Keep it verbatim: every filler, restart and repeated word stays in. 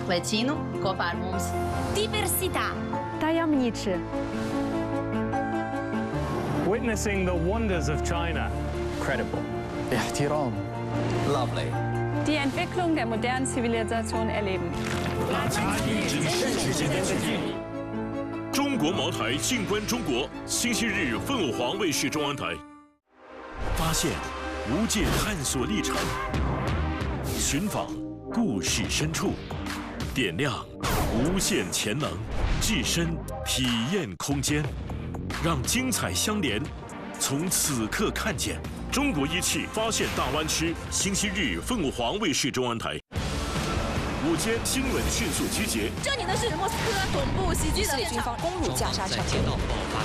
Vicino, kopā ar mums. Diversità. Tajemniczy. Witnessing the wonders of China. Credible. احترام. Lovely. Die Entwicklung der modernen Zivilisation erleben. 中国茅台静观中国，星期日凤凰凰卫视中央台。发现无界探索历程，寻访故事深处，点亮无限潜能，置身体验空间，让精彩相连。从此刻看见中国一汽发现大湾区，星期日凤凰凰卫视中央台。午间新闻迅速集结。 这里呢是莫斯科总部袭击的以色列军方攻入加沙城。